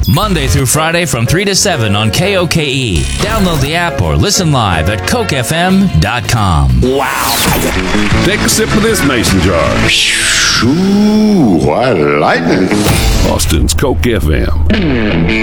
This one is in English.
Monday through Friday from 3 to 7 on KOKE. Download the app or listen live at CokeFM.com. Wow. Take a sip of this mason jar. Ooh, what lightning. Austin's Coke FM.